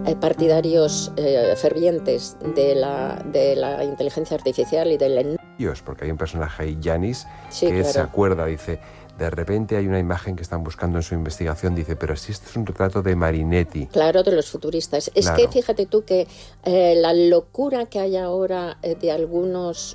partidarios fervientes de la inteligencia artificial y del... Porque hay un personaje ahí, Yanis, Sí, que claro. se acuerda, dice, de repente hay una imagen que están buscando en su investigación, dice, pero si esto es un retrato de Marinetti. Claro, de los futuristas. Es Claro. que fíjate tú que la locura que hay ahora de algunos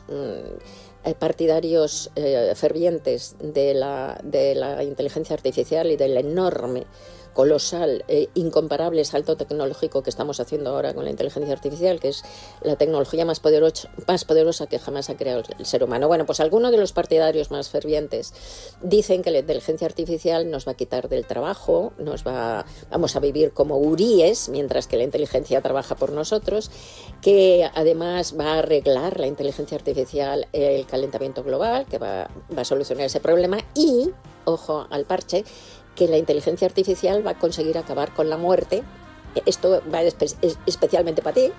partidarios fervientes de la inteligencia artificial y del enorme, colosal, incomparable salto tecnológico que estamos haciendo ahora con la inteligencia artificial, que es la tecnología más poderosa que jamás ha creado el ser humano. Bueno, pues algunos de los partidarios más fervientes dicen que la inteligencia artificial nos va a quitar del trabajo, vamos a vivir como huríes mientras que la inteligencia trabaja por nosotros, que además va a arreglar la inteligencia artificial el calentamiento global, que va a solucionar ese problema y, ojo al parche, que la inteligencia artificial va a conseguir acabar con la muerte. Esto va especialmente para ti,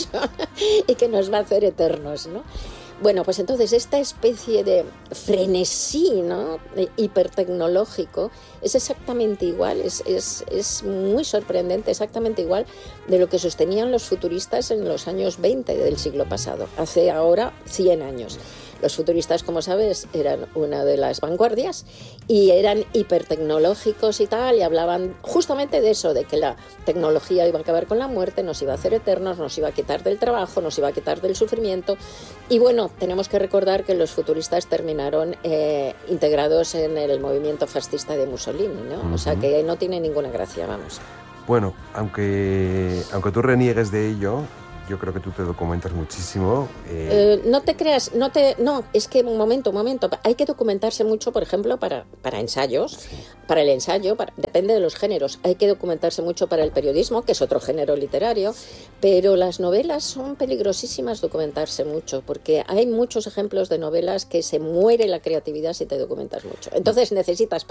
y que nos va a hacer eternos, ¿no? Bueno, pues entonces esta especie de frenesí, ¿no?, hipertecnológico es exactamente igual, es muy sorprendente, exactamente igual de lo que sostenían los futuristas en los años 20 del siglo pasado, hace ahora 100 años. Los futuristas, como sabes, eran una de las vanguardias y eran hipertecnológicos y tal, y hablaban justamente de eso, de que la tecnología iba a acabar con la muerte, nos iba a hacer eternos, nos iba a quitar del trabajo, nos iba a quitar del sufrimiento. Y bueno, tenemos que recordar que los futuristas terminaron integrados en el movimiento fascista de Mussolini, ¿no? Uh-huh. O sea que no tiene ninguna gracia, vamos. Bueno, aunque tú reniegues de ello, yo creo que tú te documentas muchísimo. No te creas, es que un momento, hay que documentarse mucho, por ejemplo, para ensayos, sí. Para el ensayo, depende de los géneros, hay que documentarse mucho para el periodismo, que es otro género literario, pero las novelas son peligrosísimas documentarse mucho, porque hay muchos ejemplos de novelas que se muere la creatividad si te documentas mucho. Entonces necesitas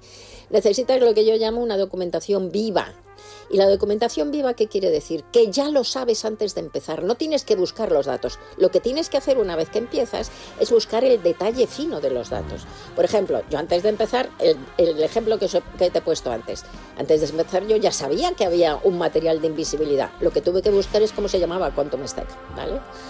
lo que yo llamo una documentación viva. Y la documentación viva, ¿qué quiere decir? Que ya lo sabes antes de empezar, no tienes que buscar los datos. Lo que tienes que hacer una vez que empiezas es buscar el detalle fino de los datos. Por ejemplo, yo antes de empezar, el ejemplo que te he puesto antes de empezar yo ya sabía que había un material de invisibilidad. Lo que tuve que buscar es cómo se llamaba Quantum Stack, ¿vale?